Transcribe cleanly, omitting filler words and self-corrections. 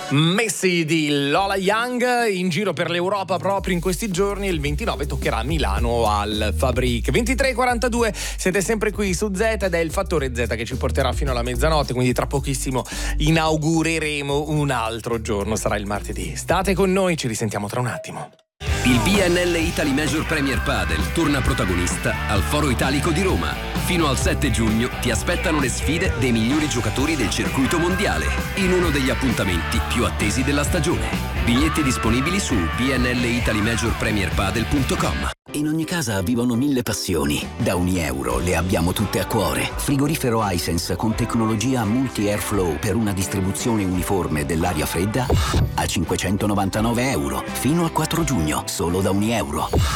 Messi di Lola Young in giro per l'Europa proprio in questi giorni. Il 29 toccherà a Milano al Fabric. 23:42, siete sempre qui su Z ed è il fattore Z che ci porterà fino alla mezzanotte, quindi tra pochissimo inaugureremo un altro giorno, sarà il martedì. State con noi, ci risentiamo tra un attimo. Il BNL Italy Major Premier Padel torna protagonista al Foro Italico di Roma. Fino al 7 giugno ti aspettano le sfide dei migliori giocatori del circuito mondiale in uno degli appuntamenti più attesi della stagione. Biglietti disponibili su bnlitalymajorpremierpadel.com. In ogni casa vivono 1000 passioni. Da €1 le abbiamo tutte a cuore. Frigorifero Hisense con tecnologia multi-airflow per una distribuzione uniforme dell'aria fredda a €599. Fino al 4 giugno, solo da €1.